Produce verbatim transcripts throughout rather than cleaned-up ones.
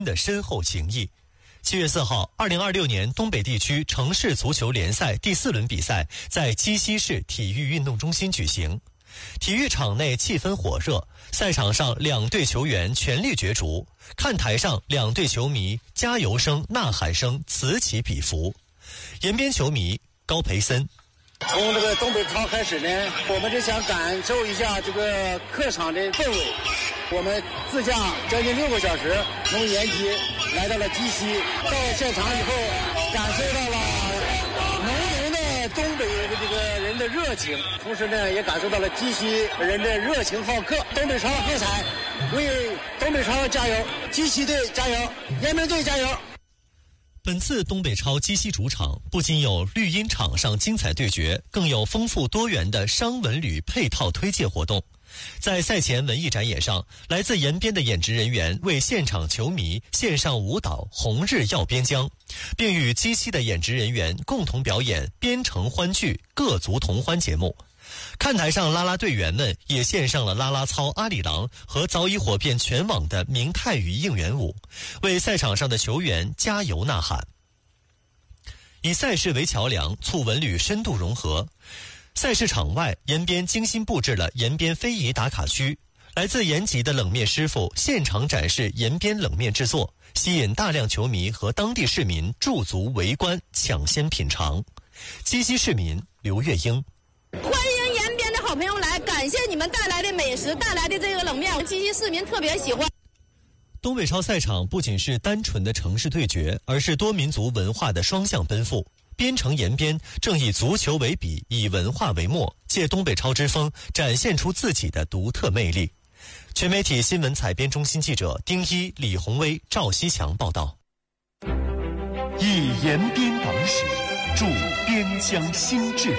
的深厚情谊。七月四号，二零二六年东北地区城市足球联赛第四轮比赛在鸡西市体育运动中心举行。体育场内气氛火热，赛场上两队球员全力角逐，看台上两队球迷加油声、呐喊声此起彼伏。延边球迷高培森： 从这个东北超开始呢，我们就想感受一下这个客场的氛围。我们自驾将近六个小时，从延吉来到了鸡西，到现场以后，感受到了浓浓的东北的这个人的热情，同时呢，也感受到了鸡西人的热情好客。东北超喝彩，为东北超加油！鸡西队加油！延边队加油！ 本次东北超鸡西主场不仅有绿茵场上精彩对决，更有丰富多元的商文旅配套推介活动。在赛前文艺展演上，来自延边的演职人员为现场球迷献上舞蹈《红日耀边疆》，并与鸡西的演职人员共同表演边城欢聚各族同欢节目。看台上啦啦队员们也献上了啦啦操阿里郎和早已火遍全网的明泰语应援舞，为赛场上的球员加油呐喊。以赛事为桥梁，促文旅深度融合。赛事场外，延边精心布置了延边非遗打卡区，来自延吉的冷面师傅现场展示延边冷面制作，吸引大量球迷和当地市民驻足围观，抢先品尝。鸡西市民刘月英： 欢迎延边的好朋友来，感谢你们带来的美食，带来的这个冷面，鸡西市民特别喜欢。 东北超赛场不仅是单纯的城市对决，而是多民族文化的双向奔赴。边城延边正以足球为笔，以文化为墨，借东北超之风展现出自己的独特魅力。全媒体新闻采编中心记者丁一、李宏威、赵西强报道。 以延边党史铸边疆新志，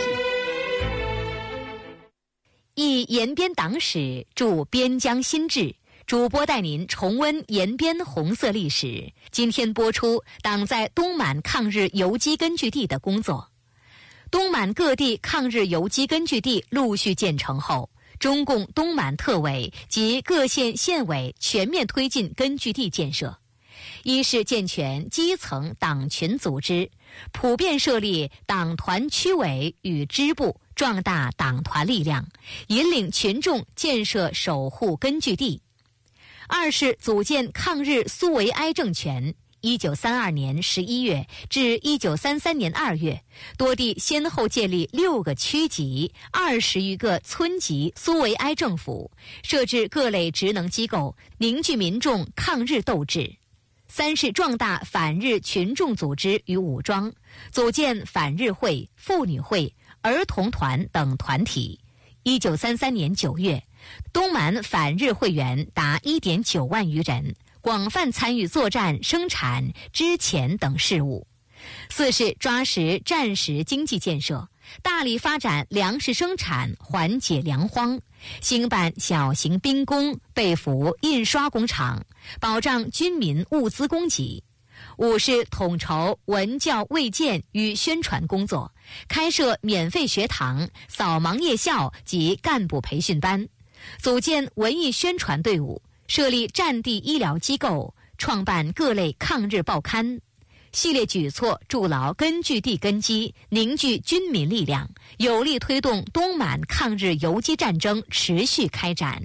以延边党史铸边疆新志。主播带您重温延边红色历史。今天播出党在东满抗日游击根据地的工作。东满各地抗日游击根据地陆续建成后，中共东满特委及各县县委全面推进根据地建设。一是健全基层党群组织，普遍设立党团区委与支部，壮大党团力量，引领群众建设守护根据地。二是组建抗日苏维埃政权，一九三二年十一月至一九三三年二月，多地先后建立六个区级、二十余个村级苏维埃政府，设置各类职能机构，凝聚民众抗日斗志。三是壮大反日群众组织与武装，组建反日会、妇女会、儿童团等团体。一九三三年九月，东满反日会员达 一点九万余人，广泛参与作战、生产、支遣等事务。四是抓实战时经济建设，大力发展粮食生产，缓解粮荒，兴办小型兵工、被服、印刷工厂，保障军民物资供给。五是统筹文教卫健与宣传工作，开设免费学堂、扫盲夜校及干部培训班，组建文艺宣传队伍，设立战地医疗机构，创办各类抗日报刊。系列举措筑牢根据地根基，凝聚军民力量，有力推动东满抗日游击战争持续开展。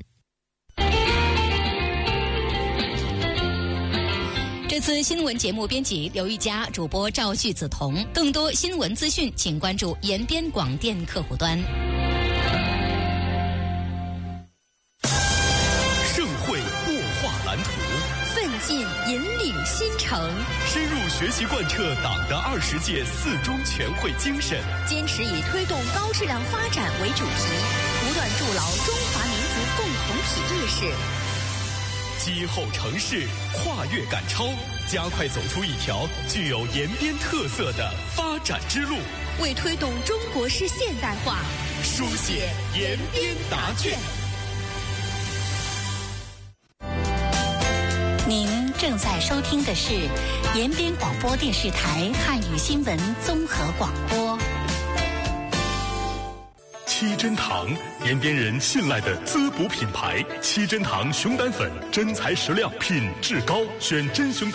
这次新闻节目编辑刘玉佳，主播赵旭子彤。更多新闻资讯，请关注延边广电客户端。 盛会擘画蓝图， 奋进引领新城， 深入学习贯彻党的二十届四中全会精神， 坚持以推动高质量发展为主题，不断筑牢中华民族共同体意识。 今后城市跨越赶超，加快走出一条具有延边特色的发展之路， 为推动中国式现代化书写延边答卷。 您正在收听的是延边广播电视台汉语新闻综合广播。 七珍堂，延边人信赖的滋补品牌。七珍堂熊胆粉真材实料，品质高，选真熊胆。